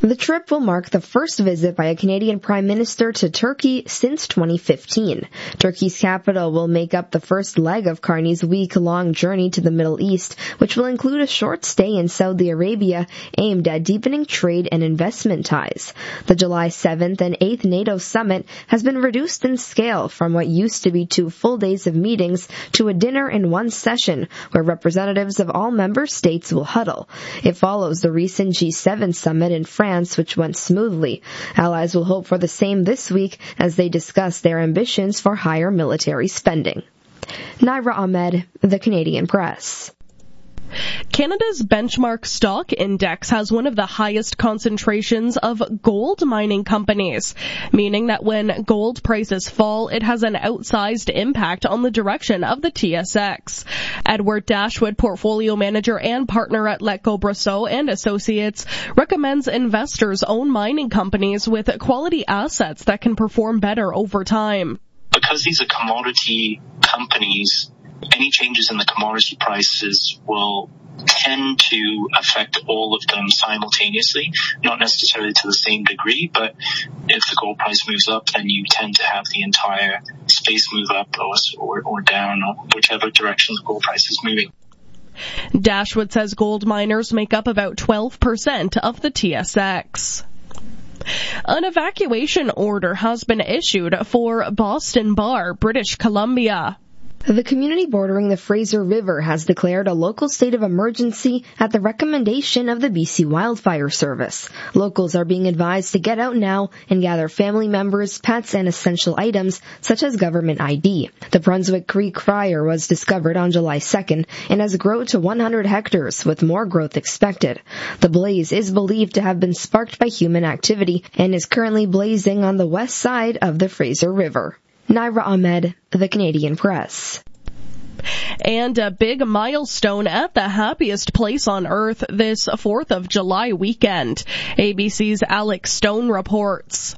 The trip will mark the first visit by a Canadian Prime Minister to Turkey since 2015. Turkey's capital will make up the first leg of Carney's week-long journey to the Middle East, which will include a short stay in Saudi Arabia aimed at deepening trade and investment ties. The July 7th and 8th NATO summit has been reduced in scale from what used to be 2 full days of meetings to a dinner in one session, where representatives of all member states will huddle. It follows the recent G7 summit in France, which went smoothly. Allies will hope for the same this week as they discuss their ambitions for higher military spending. Naira Ahmed, The Canadian Press. Canada's benchmark stock index has one of the highest concentrations of gold mining companies, meaning that when gold prices fall, it has an outsized impact on the direction of the TSX. Edward Dashwood, portfolio manager and partner at Letgo Brosseau and Associates, recommends investors own mining companies with quality assets that can perform better over time. Because these are commodity companies, any changes in the commodity prices will tend to affect all of them simultaneously, not necessarily to the same degree, but if the gold price moves up, then you tend to have the entire space move up or down, or whichever direction the gold price is moving. Dashwood says gold miners make up about 12% of the TSX. An evacuation order has been issued for Boston Bar, British Columbia. The community bordering the Fraser River has declared a local state of emergency at the recommendation of the BC Wildfire Service. Locals are being advised to get out now and gather family members, pets, and essential items such as government ID. The Brunswick Creek fire was discovered on July 2nd and has grown to 100 hectares with more growth expected. The blaze is believed to have been sparked by human activity and is currently blazing on the west side of the Fraser River. Naira Ahmed, The Canadian Press. And a big milestone at the happiest place on earth this 4th of July weekend. ABC's Alex Stone reports.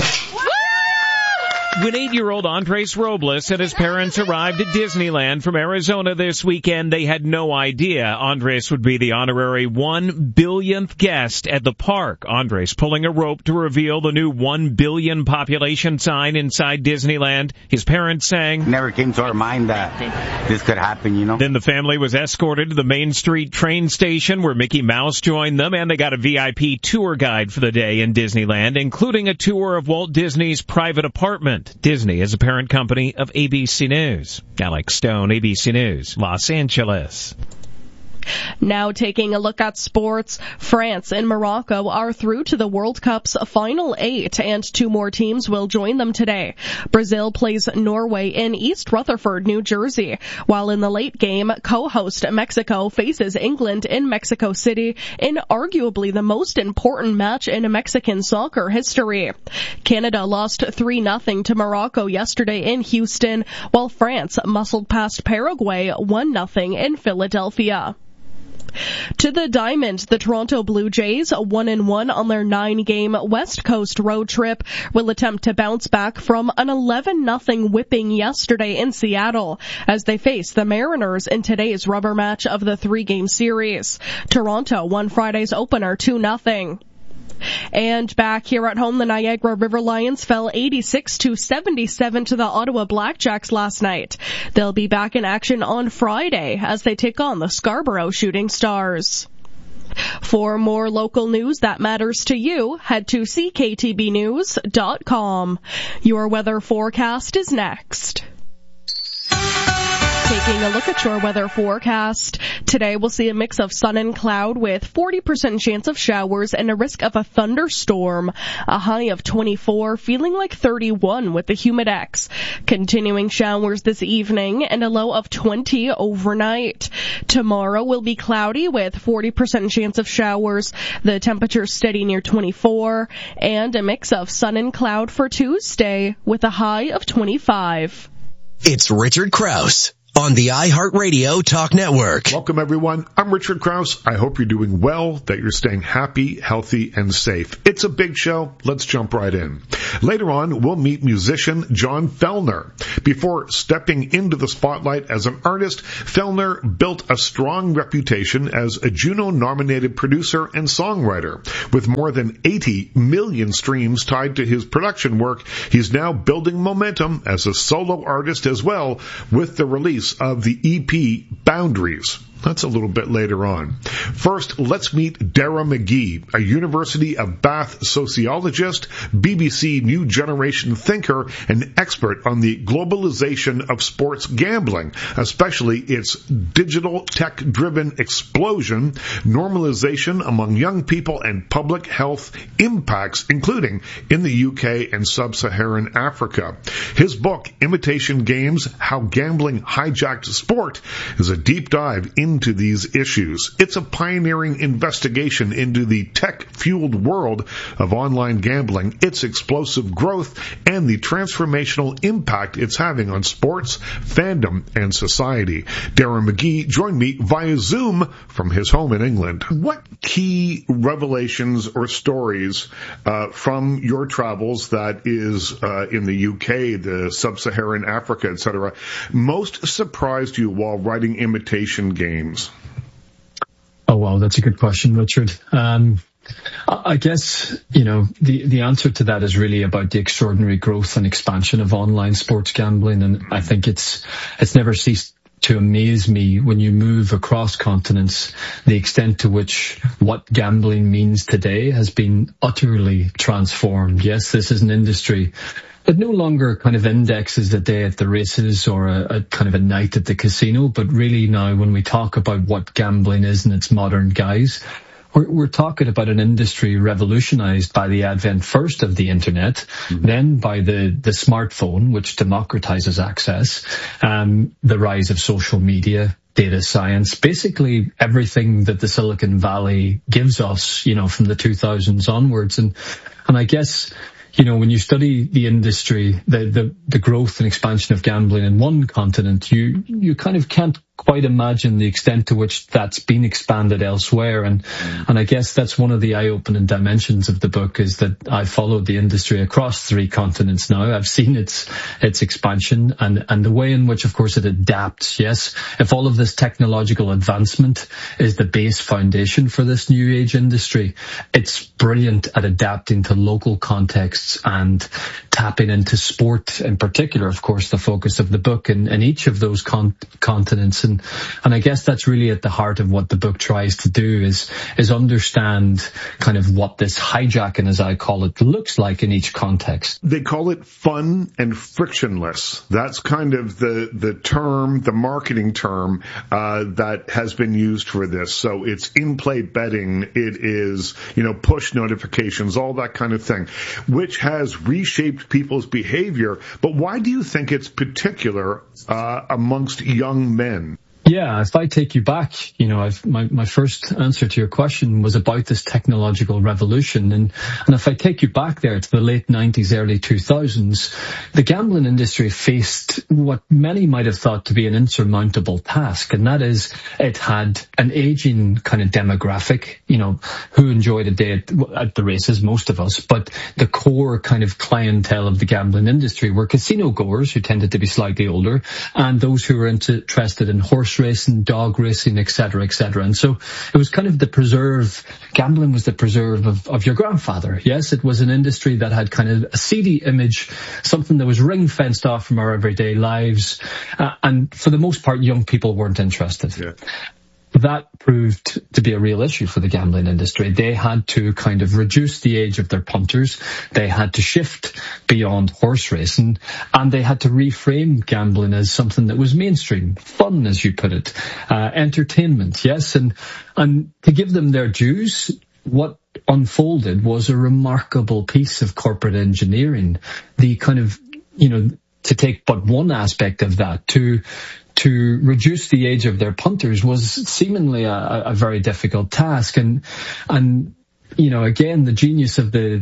When 8-year-old Andres Robles and his parents arrived at Disneyland from Arizona this weekend, they had no idea Andres would be the honorary 1 billionth guest at the park. Andres pulling a rope to reveal the new 1 billion population sign inside Disneyland. His parents saying, "Never came to our mind that this could happen, you know." Then the family was escorted to the Main Street train station where Mickey Mouse joined them, and they got a VIP tour guide for the day in Disneyland, including a tour of Walt Disney's private apartment. Disney is a parent company of ABC News. Alex Stone, ABC News, Los Angeles. Now taking a look at sports, France and Morocco are through to the World Cup's final 8, and 2 more teams will join them today. Brazil plays Norway in East Rutherford, New Jersey, while in the late game, co-host Mexico faces England in Mexico City in arguably the most important match in Mexican soccer history. Canada lost 3-0 to Morocco yesterday in Houston, while France muscled past Paraguay 1-0 in Philadelphia. To the Diamond, the Toronto Blue Jays, 1-1 on their 9-game West Coast road trip, will attempt to bounce back from an 11-0 whipping yesterday in Seattle as they face the Mariners in today's rubber match of the 3-game series. Toronto won Friday's opener 2-0. And back here at home, the Niagara River Lions fell 86-77 to the Ottawa Blackjacks last night. They'll be back in action on Friday as they take on the Scarborough Shooting Stars. For more local news that matters to you, head to cktbnews.com. Your weather forecast is next. Taking a look at your weather forecast. Today we'll see a mix of sun and cloud with 40% chance of showers and a risk of a thunderstorm. A high of 24, feeling like 31 with the Humidex. Continuing showers this evening and a low of 20 overnight. Tomorrow will be cloudy with 40% chance of showers. The temperature steady near 24 and a mix of sun and cloud for Tuesday with a high of 25. It's Richard Krause on the iHeartRadio Talk Network. Welcome, everyone. I'm Richard Krause. I hope you're doing well, that you're staying happy, healthy, and safe. It's a big show. Let's jump right in. Later on, we'll meet musician John Fellner. Before stepping into the spotlight as an artist, Fellner built a strong reputation as a Juno-nominated producer and songwriter. With more than 80 million streams tied to his production work, he's now building momentum as a solo artist as well, with the release of the EP Boundaries. That's a little bit later on. First, let's meet Dara McGee, a University of Bath sociologist, BBC New Generation thinker, and expert on the globalization of sports gambling, especially its digital tech-driven explosion, normalization among young people, and public health impacts, including in the UK and sub-Saharan Africa. His book, Imitation Games: How Gambling Hijacked Sport, is a deep dive into these issues. It's a pioneering investigation into the tech-fueled world of online gambling, its explosive growth, and the transformational impact it's having on sports, fandom, and society. Dara McGee joined me via Zoom from his home in England. What key revelations or stories from your travels, that is in the UK, the sub-Saharan Africa, etc., most surprised you while writing Imitation Games? Oh, wow, that's a good question, Richard. I guess, the answer to that is really about the extraordinary growth and expansion of online sports gambling. And I think it's never ceased to amaze me when you move across continents, the extent to which what gambling means today has been utterly transformed. Yes, this is an industry that no longer kind of indexes a day at the races or a kind of a night at the casino, but really now when we talk about what gambling is in its modern guise, we're talking about an industry revolutionized by the advent first of the internet, then by the smartphone, which democratizes access, the rise of social media, data science, basically everything that the Silicon Valley gives us, from the 2000s onwards. And I guess, when you study the industry, the growth and expansion of gambling in one continent, you kind of can't quite imagine the extent to which that's been expanded elsewhere. And I guess that's one of the eye-opening dimensions of the book, is that I followed the industry across 3 continents now. I've seen its expansion and the way in which, of course, it adapts. Yes, if all of this technological advancement is the base foundation for this new age industry, it's brilliant at adapting to local contexts and tapping into sport in particular, of course, the focus of the book in each of those continents. And I guess that's really at the heart of what the book tries to do, is understand kind of what this hijacking, as I call it, looks like in each context. They call it fun and frictionless. That's kind of the term, the marketing term that has been used for this. So it's in-play betting, it is, push notifications, all that kind of thing, which has reshaped people's behavior. But why do you think it's particular amongst young men? Yeah, if I take you back, my first answer to your question was about this technological revolution. And if I take you back there to the late 90s, early 2000s, the gambling industry faced what many might have thought to be an insurmountable task. And that is, it had an aging kind of demographic, who enjoyed a day at the races, most of us. But the core kind of clientele of the gambling industry were casino goers, who tended to be slightly older, and those who were interested in horse racing, dog racing, etc., etc. And so it was kind of gambling was the preserve of your grandfather. Yes, it was an industry that had kind of a seedy image, something that was ring-fenced off from our everyday lives. And for the most part, young people weren't interested. Yeah. That proved to be a real issue for the gambling industry. They had to kind of reduce the age of their punters. They had to shift beyond horse racing, and they had to reframe gambling as something that was mainstream, fun, as you put it, entertainment. Yes. And to give them their dues, what unfolded was a remarkable piece of corporate engineering. The kind of, to take but one aspect of that, to reduce the age of their punters was seemingly a very difficult task. And again, the genius of the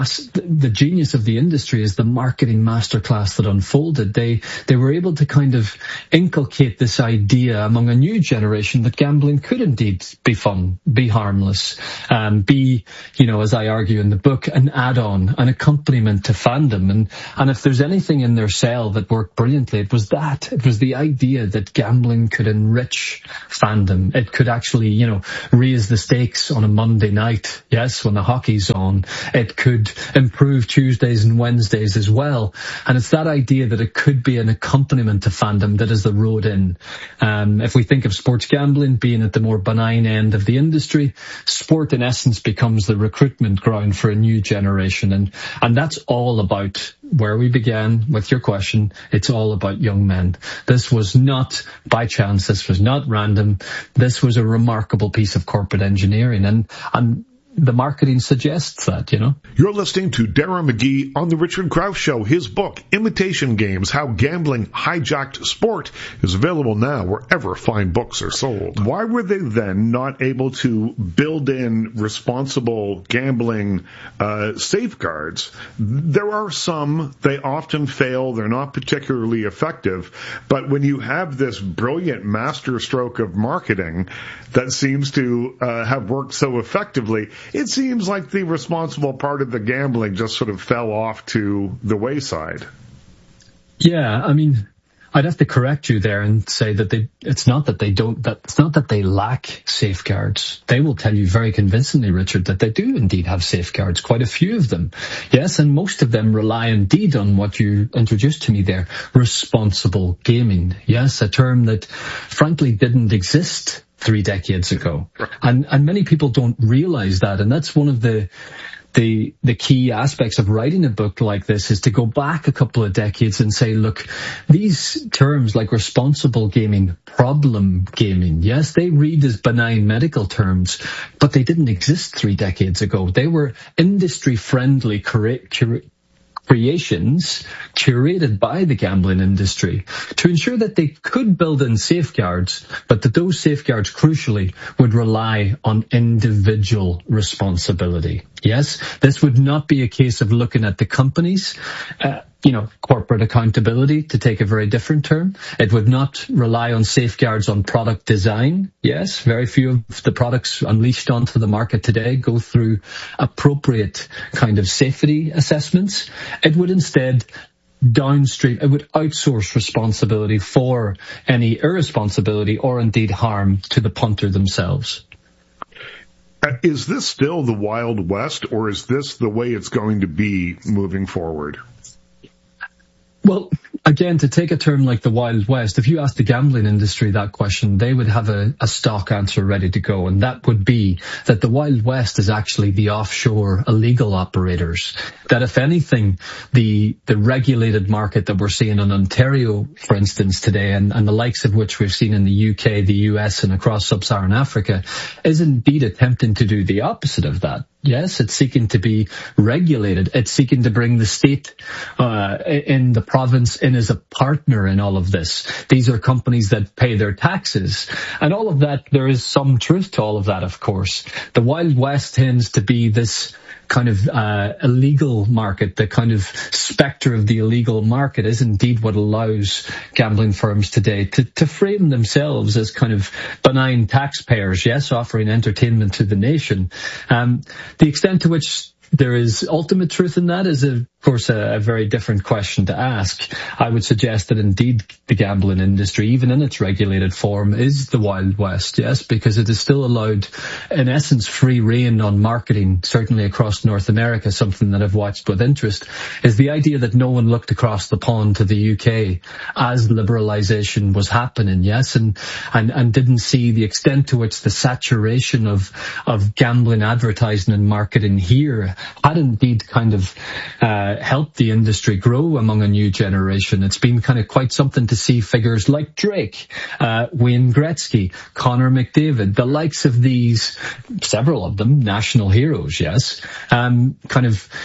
genius of the industry is the marketing masterclass that unfolded. They were able to kind of inculcate this idea among a new generation that gambling could indeed be fun, be harmless, be, as I argue in the book, an add-on, an accompaniment to fandom. And if there's anything in their sell that worked brilliantly, it was that. It was the idea that gambling could enrich fandom. It could actually, raise the stakes on a Monday night. Yes, when the hockey's on. It could improve Tuesdays and Wednesdays as well. And it's that idea that it could be an accompaniment to fandom that is the road in. If we think of sports gambling being at the more benign end of the industry, sport in essence becomes the recruitment ground for a new generation. And that's all about where we began with your question. It's all about young men. This was not by chance. This was not random. This was a remarkable piece of corporate engineering. And the marketing suggests that, You're listening to Darren McGee on The Richard Crouse Show. His book, Imitation Games, How Gambling Hijacked Sport, is available now wherever fine books are sold. Why were they then not able to build in responsible gambling safeguards? There are some. They often fail. They're not particularly effective. But when you have this brilliant masterstroke of marketing that seems to have worked so effectively, it seems like the responsible part of the gambling just sort of fell off to the wayside. Yeah, I'd have to correct you there and say that it's not that they lack safeguards. They will tell you very convincingly, Richard, that they do indeed have safeguards, quite a few of them. Yes, and most of them rely indeed on what you introduced to me there, responsible gaming. Yes, a term that frankly didn't exist 3 decades ago. And many people don't realize that. And that's one of the key aspects of writing a book like this, is to go back a couple of decades and say, look, these terms like responsible gaming, problem gaming, yes, they read as benign medical terms, but they didn't exist 3 decades ago. They were industry-friendly creations curated by the gambling industry to ensure that they could build in safeguards, but that those safeguards crucially would rely on individual responsibility. Yes, this would not be a case of looking at the companies, corporate accountability, to take a very different term. It would not rely on safeguards on product design. Yes, very few of the products unleashed onto the market today go through appropriate kind of safety assessments. It would instead it would outsource responsibility for any irresponsibility or indeed harm to the punter themselves. Is this still the Wild West, or is this the way it's going to be moving forward? Well, again, to take a term like the Wild West, if you ask the gambling industry that question, they would have a stock answer ready to go. And that would be that the Wild West is actually the offshore illegal operators. That if anything, the regulated market that we're seeing in Ontario, for instance, today, and the likes of which we've seen in the UK, the US, and across sub-Saharan Africa, is indeed attempting to do the opposite of that. Yes, it's seeking to be regulated. It's seeking to bring the state in the province in as a partner in all of this. These are companies that pay their taxes. And all of that, there is some truth to all of that, of course. The Wild West tends to be this kind of illegal market. The kind of spectre of the illegal market is indeed what allows gambling firms today to frame themselves as kind of benign taxpayers, yes, offering entertainment to the nation. The extent to which there is ultimate truth in that is, of course, a very different question to ask. I would suggest that indeed the gambling industry, even in its regulated form, is the Wild West, yes, because it is still allowed, in essence, free rein on marketing, certainly across North America. Something that I've watched with interest is the idea that no one looked across the pond to the UK as liberalisation was happening, yes, and didn't see the extent to which the saturation of gambling advertising and marketing here had indeed kind of helped the industry grow among a new generation. It's been kind of quite something to see figures like Drake, Wayne Gretzky, Connor McDavid, the likes of these, several of them, national heroes, yes, kind of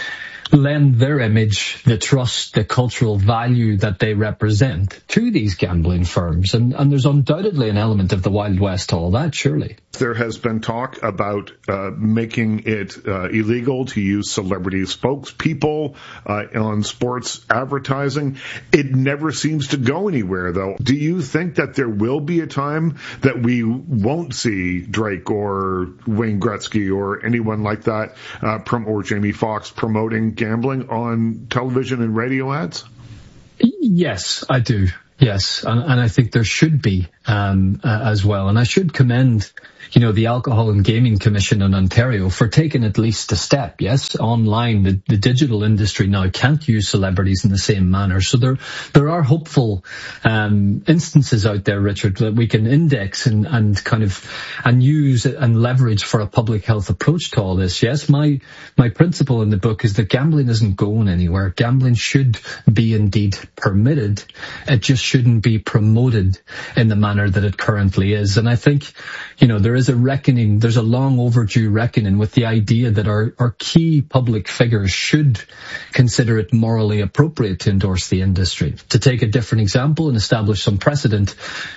lend their image, the trust, the cultural value that they represent to these gambling firms. And there's undoubtedly an element of the Wild West to all that, surely. There has been talk about making it illegal to use celebrity spokespeople on sports advertising. It never seems to go anywhere, though. Do you think that there will be a time that we won't see Drake or Wayne Gretzky or anyone like that, or Jamie Foxx promoting gambling on television and radio ads? Yes, I do. Yes, and I think there should be as well. And I should commend, the Alcohol and Gaming Commission in Ontario for taking at least a step. Yes, online, the digital industry now can't use celebrities in the same manner. So there are hopeful instances out there, Richard, that we can index and use and leverage for a public health approach to all this. Yes, my principle in the book is that gambling isn't going anywhere. Gambling should be indeed permitted. It just shouldn't be promoted in the manner that it currently is. And I think, there is a reckoning, there's a long overdue reckoning with the idea that our key public figures should consider it morally appropriate to endorse the industry. To take a different example and establish some precedent,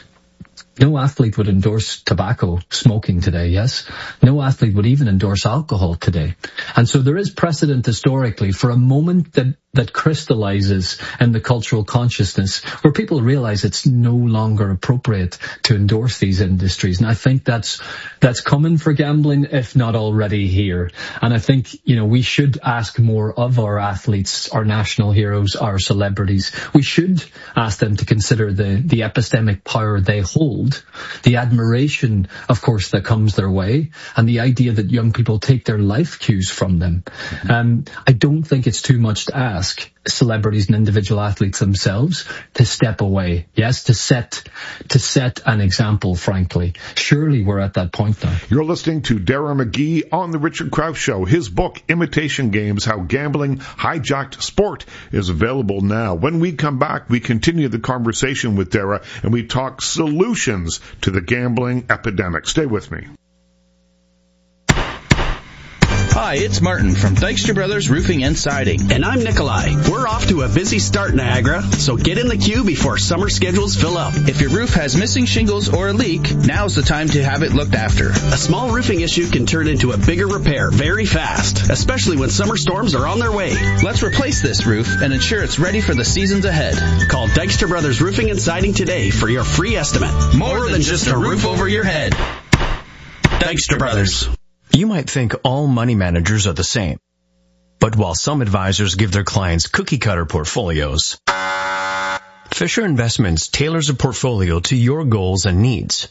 no athlete would endorse tobacco smoking today, yes? No athlete would even endorse alcohol today. And so there is precedent historically for a moment that crystallizes in the cultural consciousness where people realize it's no longer appropriate to endorse these industries. And I think that's coming for gambling, if not already here. And I think, we should ask more of our athletes, our national heroes, our celebrities. We should ask them to consider the epistemic power they hold, the admiration, of course, that comes their way, and the idea that young people take their life cues from them. I don't think it's too much to ask celebrities and individual athletes themselves to step away. Yes, to set an example, frankly. Surely we're at that point now. You're listening to Dara McGee on The Richard Krause Show. His book, Imitation Games, How Gambling Hijacked Sport, is available now. When we come back, we continue the conversation with Dara and we talk solutions to the gambling epidemic. Stay with me. Hi, it's Martin from Dykstra Brothers Roofing and Siding. And I'm Nikolai. We're off to a busy start, Niagara, so get in the queue before summer schedules fill up. If your roof has missing shingles or a leak, now's the time to have it looked after. A small roofing issue can turn into a bigger repair very fast, especially when summer storms are on their way. Let's replace this roof and ensure it's ready for the seasons ahead. Call Dykstra Brothers Roofing and Siding today for your free estimate. More than just a roof over your head. Dykstra Brothers. You might think all money managers are the same. But while some advisors give their clients cookie-cutter portfolios, Fisher Investments tailors a portfolio to your goals and needs.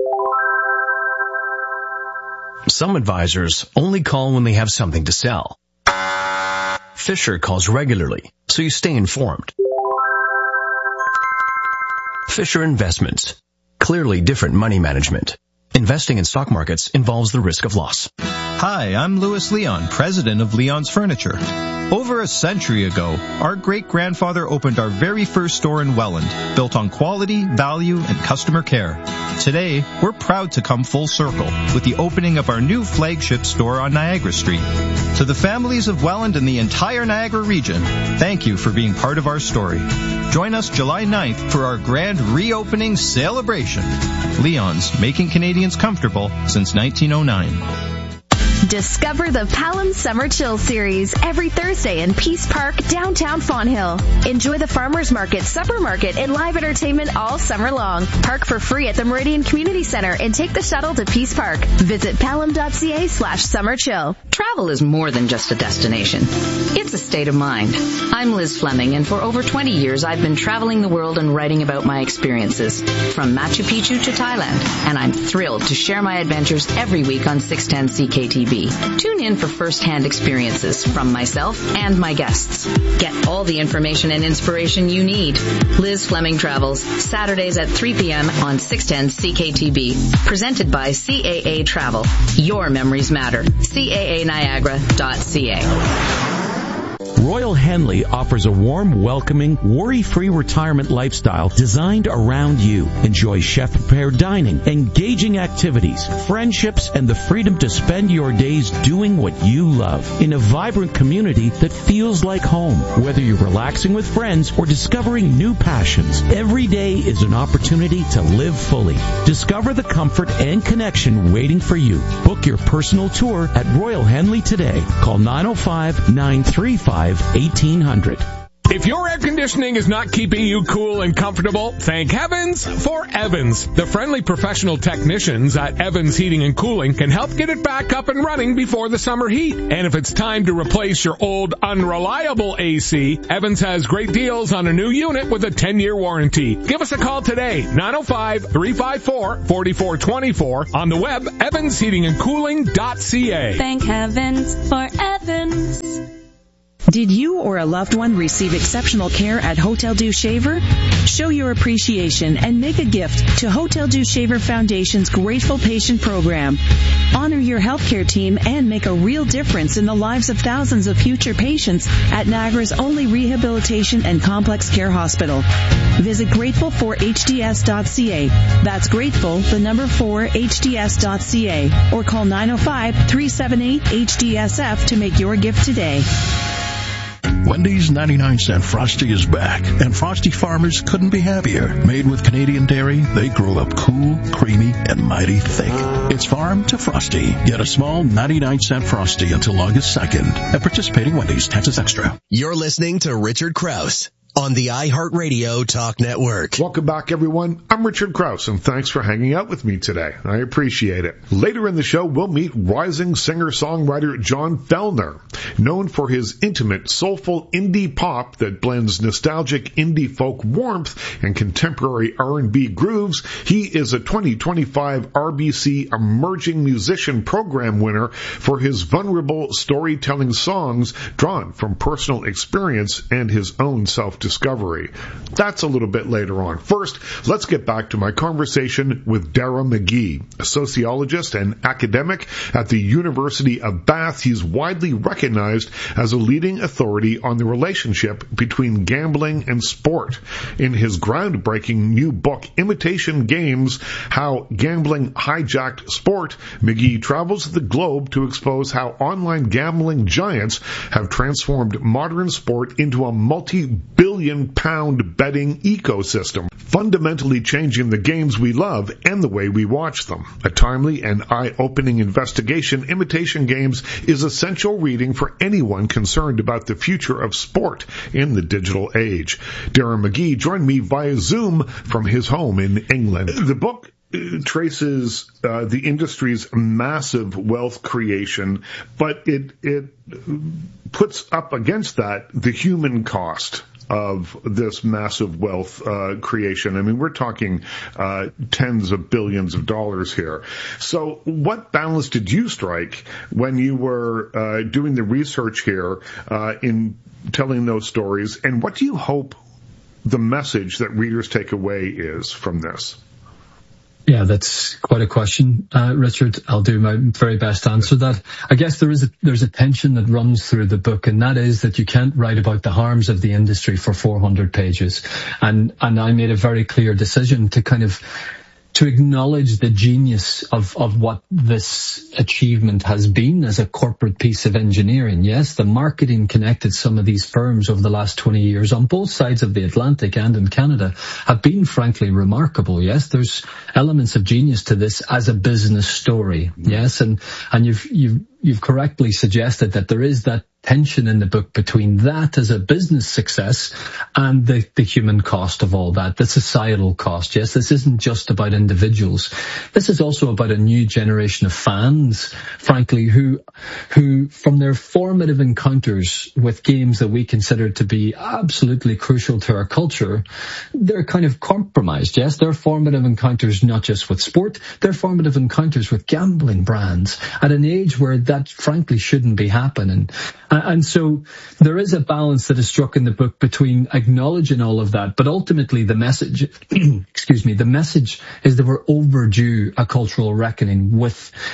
Some advisors only call when they have something to sell. Fisher calls regularly, so you stay informed. Fisher Investments. Clearly different money management. Investing in stock markets involves the risk of loss. Hi, I'm Louis Leon, president of Leon's Furniture. Over a century ago, our great-grandfather opened our very first store in Welland, built on quality, value, and customer care. Today, we're proud to come full circle with the opening of our new flagship store on Niagara Street. To the families of Welland and the entire Niagara region, thank you for being part of our story. Join us July 9th for our grand reopening celebration. Leon's, making Canadians comfortable since 1909. Discover the Palam Summer Chill Series every Thursday in Peace Park, downtown Fonthill. Enjoy the Farmers Market, Supper Market, and live entertainment all summer long. Park for free at the Meridian Community Center and take the shuttle to Peace Park. Visit palam.ca/summerchill. Travel is more than just a destination. It's a state of mind. I'm Liz Fleming, and for over 20 years I've been traveling the world and writing about my experiences, from Machu Picchu to Thailand, and I'm thrilled to share my adventures every week on 610 CKTB. Tune in for first-hand experiences from myself and my guests. Get all the information and inspiration you need. Liz Fleming Travels, Saturdays at 3 p.m. on 610 CKTB. Presented by CAA Travel. Your memories matter. CAANiagara.ca. Royal Henley offers a warm, welcoming, worry-free retirement lifestyle designed around you. Enjoy chef-prepared dining, engaging activities, friendships, and the freedom to spend your days doing what you love in a vibrant community that feels like home. Whether you're relaxing with friends or discovering new passions, every day is an opportunity to live fully. Discover the comfort and connection waiting for you. Book your personal tour at Royal Henley today. Call 905-935-1800. If your air conditioning is not keeping you cool and comfortable, thank heavens for Evans. The friendly professional technicians at Evans Heating and Cooling can help get it back up and running before the summer heat. And if it's time to replace your old unreliable AC, Evans has great deals on a new unit with a 10-year warranty. Give us a call today, 905-354-4424, on the web, evansheatingandcooling.ca. Thank heavens for Evans. Did you or a loved one receive exceptional care at Hotel Dieu Shaver? Show your appreciation and make a gift to Hotel Dieu Shaver Foundation's Grateful Patient Program. Honor your healthcare team and make a real difference in the lives of thousands of future patients at Niagara's only rehabilitation and complex care hospital. Visit grateful4hds.ca. That's grateful, the number 4hds.ca, or call 905-378-HDSF to make your gift today. Wendy's 99-cent Frosty is back, and Frosty farmers couldn't be happier. Made with Canadian dairy, they grow up cool, creamy, and mighty thick. It's farm to Frosty. Get a small 99-cent Frosty until August 2nd at participating Wendy's. Taxes extra. You're listening to Richard Krause on the iHeartRadio Talk Network. Welcome back, everyone. I'm Richard Krause, and thanks for hanging out with me today. I appreciate it. Later in the show, we'll meet rising singer-songwriter John Fellner. Known for his intimate, soulful indie pop that blends nostalgic indie folk warmth and contemporary R&B grooves, he is a 2025 RBC Emerging Musician Program winner for his vulnerable storytelling songs drawn from personal experience and his own self-discovery. That's a little bit later on. First, let's get back to my conversation with Dara McGee, a sociologist and academic at the University of Bath. He's widely recognized as a leading authority on the relationship between gambling and sport. In his groundbreaking new book, Imitation Games: How Gambling Hijacked Sport, McGee travels the globe to expose how online gambling giants have transformed modern sport into a multi-billion-pound betting ecosystem, fundamentally changing the games we love and the way we watch them. A timely and eye-opening investigation, Imitation Games is essential reading for anyone concerned about the future of sport in the digital age. Dara McGee joined me via Zoom from his home in England. The book traces the industry's massive wealth creation, but it puts up against that the human cost of this massive wealth creation. I mean, we're talking tens of billions of dollars here. So what balance did you strike when you were doing the research here in telling those stories, and what do you hope the message that readers take away is from this? Yeah, that's quite a question, Richard. I'll do my very best to answer that. I guess there's a tension that runs through the book, and that is that you can't write about the harms of the industry for 400 pages. And I made a very clear decision to acknowledge the genius of what this achievement has been as a corporate piece of engineering. Yes, the marketing connected some of these firms over the last 20 years on both sides of the Atlantic and in Canada have been frankly remarkable. Yes, there's elements of genius to this as a business story. Yes, and you've correctly suggested that there is that tension in the book between that as a business success and the human cost of all that, the societal cost. Yes, this isn't just about individuals. This is also about a new generation of fans, frankly, who from their formative encounters with games that we consider to be absolutely crucial to our culture, they're kind of compromised. Yes, their formative encounters not just with sport, they're formative encounters with gambling brands at an age where that frankly shouldn't be happening. And so there is a balance that is struck in the book between acknowledging all of that, but ultimately the message, the message is that we're overdue a cultural reckoning with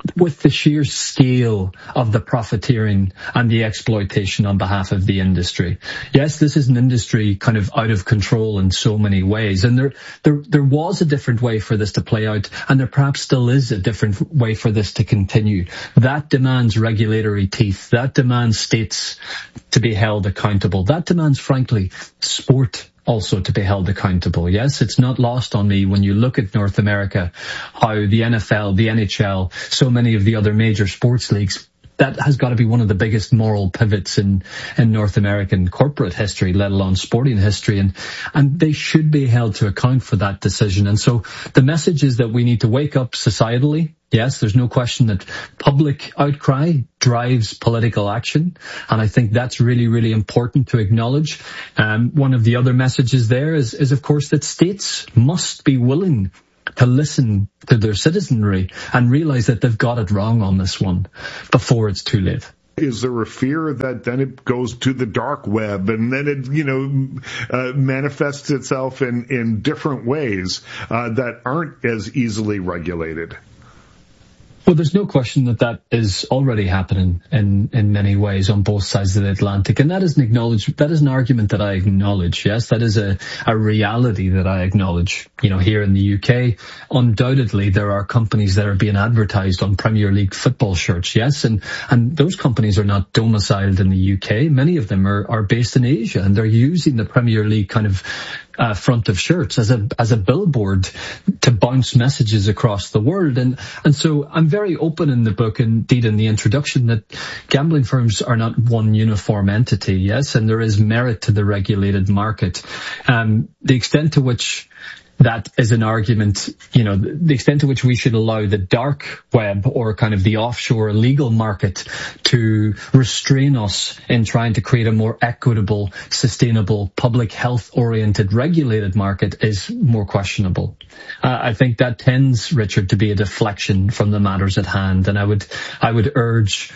with the sheer scale of the profiteering and the exploitation on behalf of the industry. Yes, this is an industry kind of out of control in so many ways, and there was a different way for this to play out, and there perhaps still is a different way for this to continue. That demands regulatory teeth. That demands states to be held accountable. That demands, frankly, sport also to be held accountable. Yes, it's not lost on me when you look at North America, how the NFL, the NHL, so many of the other major sports leagues, that has got to be one of the biggest moral pivots in North American corporate history, let alone sporting history. And they should be held to account for that decision. And so the message is that we need to wake up societally. Yes, there's no question that public outcry drives political action. And I think that's really, really important to acknowledge. One of the other messages there is of course, that states must be willing to listen to their citizenry and realize that they've got it wrong on this one before it's too late. Is there a fear that then it goes to the dark web and then it, manifests itself in different ways that aren't as easily regulated? Well, there's no question that is already happening in many ways on both sides of the Atlantic. And that is an argument that I acknowledge. Yes, that is a reality that I acknowledge. Here in the UK, undoubtedly there are companies that are being advertised on Premier League football shirts. Yes, and those companies are not domiciled in the UK. Many of them are based in Asia, and they're using the Premier League kind of front of shirts as a billboard to bounce messages across the world. And so I'm very open in the book, indeed in the introduction, that gambling firms are not one uniform entity, yes, and there is merit to the regulated market. The extent to which that is an argument, the extent to which we should allow the dark web or kind of the offshore illegal market to restrain us in trying to create a more equitable, sustainable, public health-oriented regulated market is more questionable. I think that tends, Richard, to be a deflection from the matters at hand. And I would urge,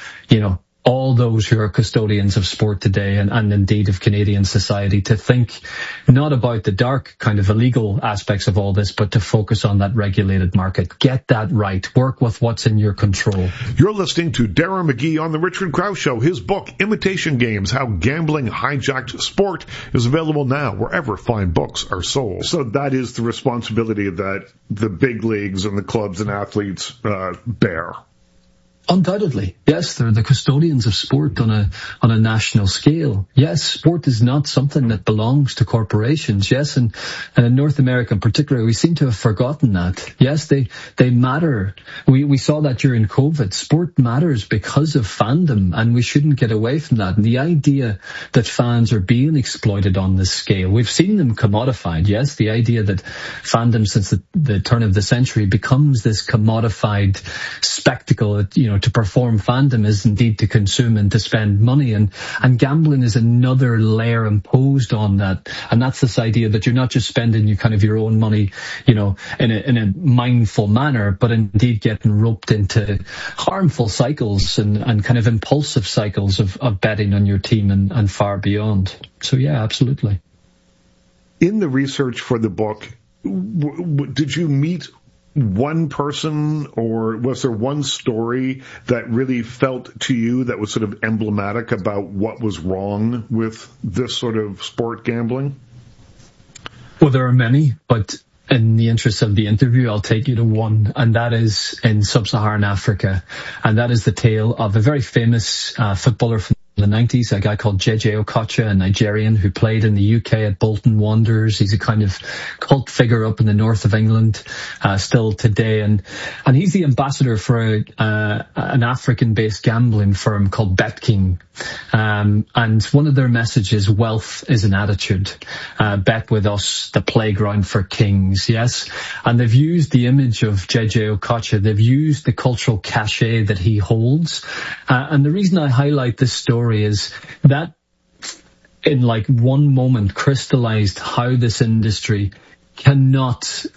all those who are custodians of sport today and indeed of Canadian society to think not about the dark kind of illegal aspects of all this, but to focus on that regulated market. Get that right. Work with what's in your control. You're listening to Darren McGee on The Richard Krause Show. His book, Imitation Games, How Gambling Hijacked Sport, is available now wherever fine books are sold. So that is the responsibility that the big leagues and the clubs and athletes bear. Undoubtedly, yes, they're the custodians of sport on a national scale. Yes, sport is not something that belongs to corporations. Yes, and in North America in particular, we seem to have forgotten that. Yes, they matter. We saw that during COVID. Sport matters because of fandom, and we shouldn't get away from that. And the idea that fans are being exploited on this scale, we've seen them commodified. Yes, the idea that fandom since the turn of the century becomes this commodified spectacle, to perform fandom is indeed to consume and to spend money, and gambling is another layer imposed on that. And that's this idea that you're not just spending your own money, in a mindful manner, but indeed getting roped into harmful cycles and kind of impulsive cycles of betting on your team and far beyond. So yeah, absolutely. In the research for the book, did you meet one person, or was there one story that really felt to you that was sort of emblematic about what was wrong with this sort of sport gambling? Well, there are many, but in the interest of the interview, I'll take you to one, and that is in sub-Saharan Africa. And that is the tale of a very famous footballer from the 90s, a guy called JJ Okocha, a Nigerian who played in the UK at Bolton Wanderers. He's a kind of cult figure up in the north of England, still today. And he's the ambassador for an African-based gambling firm called BetKing. And one of their messages, wealth is an attitude. Bet with us, the playground for kings. Yes. And they've used the image of JJ Okocha. They've used the cultural cachet that he holds. And the reason I highlight this story is that in one moment crystallized how this industry cannot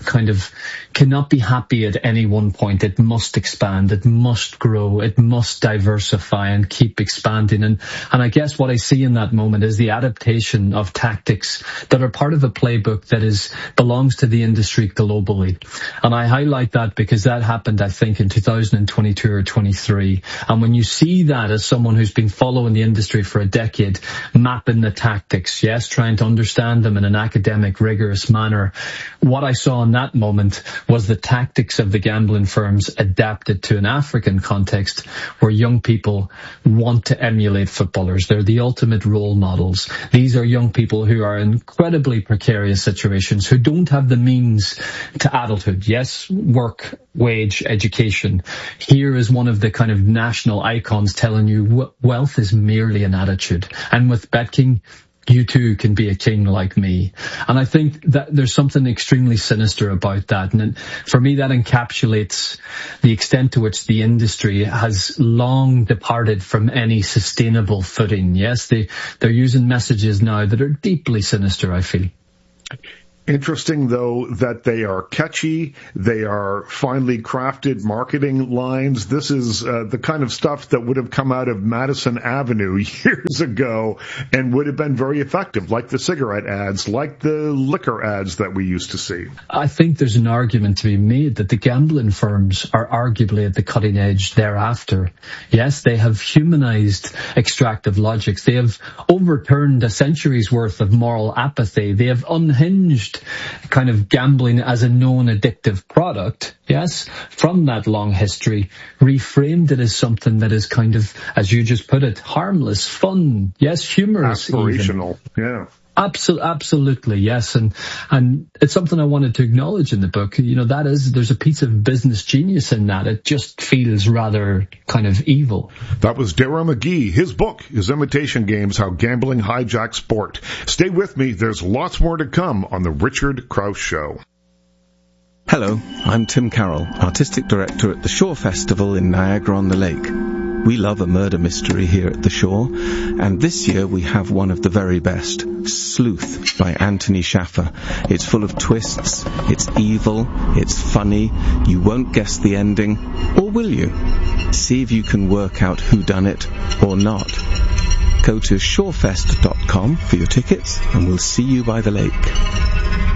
be happy at any one point. It must expand, it must grow, it must diversify and keep expanding. And I guess what I see in that moment is the adaptation of tactics that are part of a playbook that belongs to the industry globally. And I highlight that because that happened, I think, in 2022 or 23. And when you see that as someone who's been following the industry for a decade, mapping the tactics, yes, trying to understand them in an academic, rigorous manner, what I saw in that moment was the tactics of the gambling firms adapted to an African context where young people want to emulate footballers. They're the ultimate role models. These are young people who are in incredibly precarious situations, who don't have the means to adulthood. Yes, work, wage, education. Here is one of the kind of national icons telling you wealth is merely an attitude. And with BetKing, you too can be a king like me. And I think that there's something extremely sinister about that. And for me, that encapsulates the extent to which the industry has long departed from any sustainable footing. Yes, they're using messages now that are deeply sinister, I feel. Interesting, though, that they are catchy. They are finely crafted marketing lines. This is the kind of stuff that would have come out of Madison Avenue years ago and would have been very effective, like the cigarette ads, like the liquor ads that we used to see. I think there's an argument to be made that the gambling firms are arguably at the cutting edge thereafter. Yes, they have humanized extractive logics. They have overturned a century's worth of moral apathy. They have unhinged kind of gambling as a known addictive product, yes, from that long history, reframed it as something that is kind of, as you just put it, harmless, fun, yes, humorous, aspirational, even. Yeah. Absolutely, yes, and it's something I wanted to acknowledge in the book. You know, there's a piece of business genius in that. It just feels rather kind of evil. That was Dara McGee. His book is Imitation Games: How Gambling Hijacked Sport. Stay with me. There's lots more to come on the Richard Crouse Show. Hello, I'm Tim Carroll, Artistic Director at the Shore Festival in Niagara-on-the-Lake. We love a murder mystery here at the Shore, and this year we have one of the very best, Sleuth by Anthony Schaffer. It's full of twists, it's evil, it's funny, you won't guess the ending, or will you? See if you can work out who done it or not. Go to shorefest.com for your tickets, and we'll see you by the lake.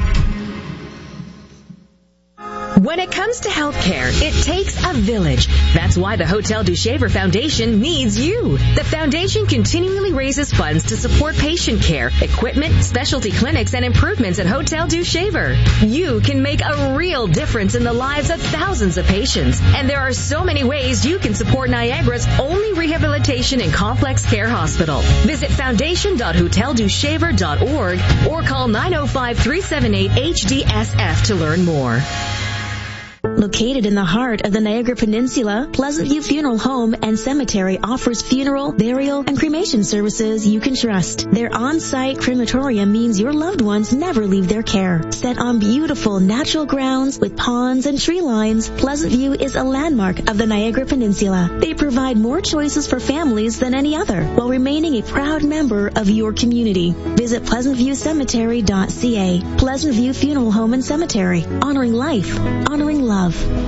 When it comes to healthcare, it takes a village. That's why the Hotel du Shaver Foundation needs you. The foundation continually raises funds to support patient care, equipment, specialty clinics, and improvements at Hotel du Shaver. You can make a real difference in the lives of thousands of patients. And there are so many ways you can support Niagara's only rehabilitation and complex care hospital. Visit foundation.hoteldushaver.org or call 905-378-HDSF to learn more. Located in the heart of the Niagara Peninsula, Pleasant View Funeral Home and Cemetery offers funeral, burial, and cremation services you can trust. Their on-site crematorium means your loved ones never leave their care. Set on beautiful natural grounds with ponds and tree lines, Pleasant View is a landmark of the Niagara Peninsula. They provide more choices for families than any other, while remaining a proud member of your community. Visit pleasantviewcemetery.ca. Pleasant View Funeral Home and Cemetery. Honoring life. Honoring love.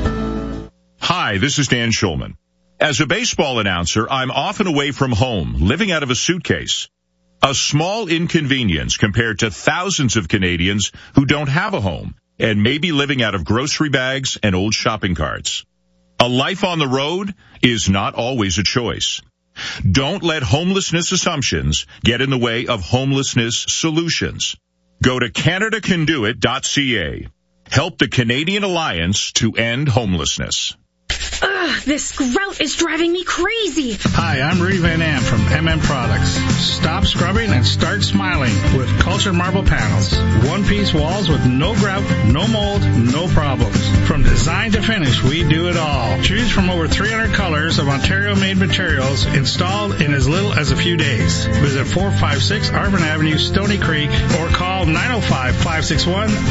Hi, this is Dan Schulman. As a baseball announcer, I'm often away from home, living out of a suitcase. A small inconvenience compared to thousands of Canadians who don't have a home and may be living out of grocery bags and old shopping carts. A life on the road is not always a choice. Don't let homelessness assumptions get in the way of homelessness solutions. Go to CanadaCanDoIt.ca. Help the Canadian Alliance to end homelessness. Ugh, this grout is driving me crazy. Hi, I'm Rudy Van Am from MM Products. Stop scrubbing and start smiling with Cultured Marble Panels. One-piece walls with no grout, no mold, no problems. From design to finish, we do it all. Choose from over 300 colors of Ontario-made materials installed in as little as a few days. Visit 456 Arvin Avenue, Stony Creek, or call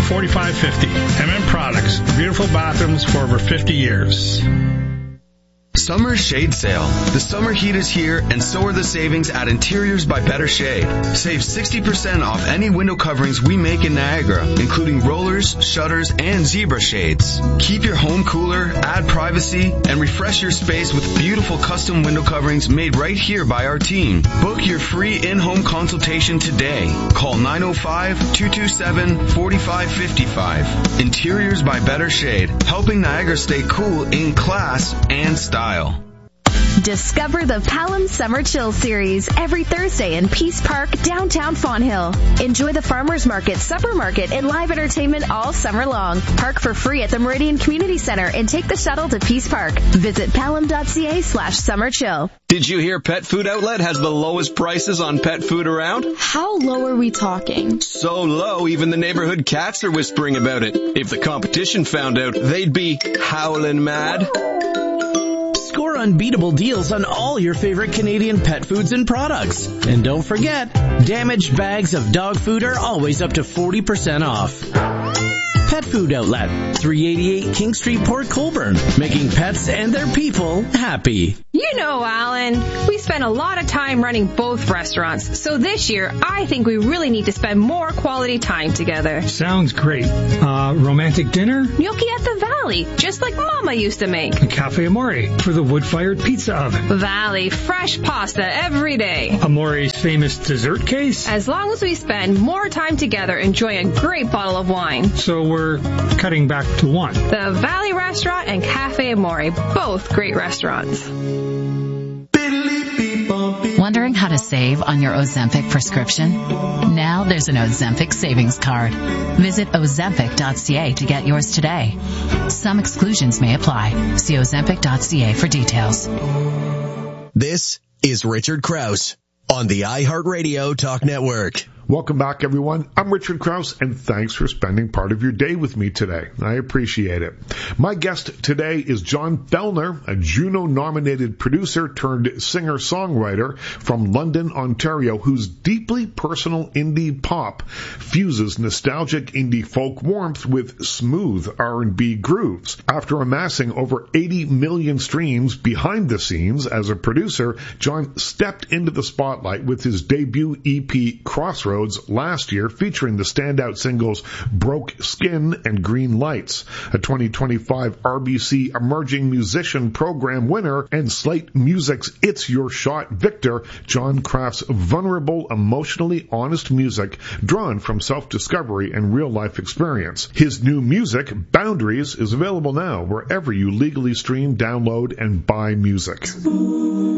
905-561-4550. MM Products. Beautiful bathrooms for over 50 years. Summer Shade Sale. The summer heat is here, and so are the savings at Interiors by Better Shade. Save 60% off any window coverings we make in Niagara, including rollers, shutters, and zebra shades. Keep your home cooler, add privacy, and refresh your space with beautiful custom window coverings made right here by our team. Book your free in-home consultation today. Call 905-227-4555. Interiors by Better Shade, helping Niagara stay cool in class and style. Discover the Palam Summer Chill Series every Thursday in Peace Park, downtown Fonthill. Enjoy the farmers market, supper market, and live entertainment all summer long. Park for free at the Meridian Community Center and take the shuttle to Peace Park. Visit palam.ca/summerchill. Did you hear Pet Food Outlet has the lowest prices on pet food around? How low are we talking? So low, even the neighborhood cats are whispering about it. If the competition found out, they'd be howling mad. Score unbeatable deals on all your favorite Canadian pet foods and products. And don't forget, damaged bags of dog food are always up to 40% off. Pet Food Outlet, 388 King Street, Port Colborne, making pets and their people happy. You know, Alan, we spend a lot of time running both restaurants, so this year I think we really need to spend more quality time together. Sounds great. Romantic dinner? Gnocchi at the Valley, just like Mama used to make. A Cafe Amore for the wood-fired pizza oven. Valley, fresh pasta every day. Amore's famous dessert case? As long as we spend more time together enjoying a great bottle of wine. So we're cutting back to one. The Valley Restaurant and Cafe Amore, both great restaurants. Wondering how to save on your Ozempic prescription? Now there's an Ozempic savings card. Visit Ozempic.ca to get yours today. Some exclusions may apply. See Ozempic.ca for details. This is Richard Krause on the iHeartRadio Talk Network. Welcome back, everyone. I'm Richard Krause, and thanks for spending part of your day with me today. I appreciate it. My guest today is John Fellner, a Juno-nominated producer turned singer-songwriter from London, Ontario, whose deeply personal indie pop fuses nostalgic indie folk warmth with smooth R&B grooves. After amassing over 80 million streams behind the scenes as a producer, John stepped into the spotlight with his debut EP, Crossroads, last year, featuring the standout singles Broke Skin and Green Lights. A 2025 RBC Emerging Musician Program winner and Slate Music's It's Your Shot victor, John crafts vulnerable, emotionally honest music drawn from self-discovery and real-life experience. His new music, Boundaries, is available now wherever you legally stream, download, and buy music.